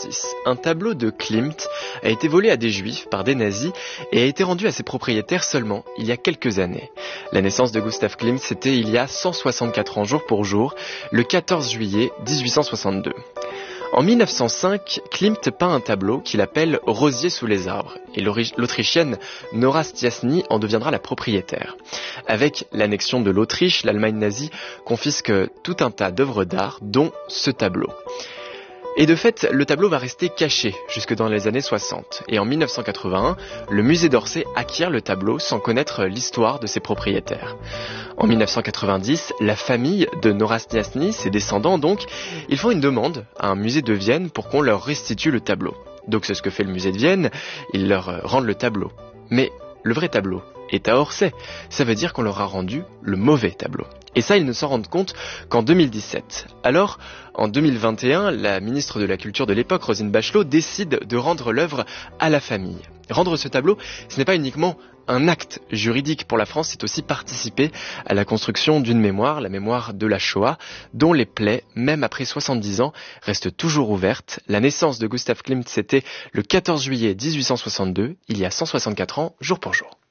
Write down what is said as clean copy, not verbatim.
1936, un tableau de Klimt a été volé à des juifs par des nazis et a été rendu à ses propriétaires seulement il y a quelques années. La naissance de Gustav Klimt, c'était il y a 164 ans jour pour jour, le 14 juillet 1862. En 1905, Klimt peint un tableau qu'il appelle « Rosier sous les arbres » et l'Autrichienne Nora Stiasny en deviendra la propriétaire. Avec l'annexion de l'Autriche, l'Allemagne nazie confisque tout un tas d'œuvres d'art, dont ce tableau. Et de fait, le tableau va rester caché jusque dans les années 60. Et en 1981, le musée d'Orsay acquiert le tableau sans connaître l'histoire de ses propriétaires. En 1990, la famille de Nora Stiasny, ses descendants donc, ils font une demande à un musée de Vienne pour qu'on leur restitue le tableau. Donc c'est ce que fait le musée de Vienne, ils leur rendent le tableau. Mais le vrai tableau est à Orsay. Ça veut dire qu'on leur a rendu le mauvais tableau. Et ça, ils ne s'en rendent compte qu'en 2017. Alors, en 2021, la ministre de la Culture de l'époque, Roselyne Bachelot, décide de rendre l'œuvre à la famille. Rendre ce tableau, ce n'est pas uniquement un acte juridique pour la France, c'est aussi participer à la construction d'une mémoire, la mémoire de la Shoah, dont les plaies, même après 70 ans, restent toujours ouvertes. La naissance de Gustav Klimt, c'était le 14 juillet 1862, il y a 164 ans, jour pour jour.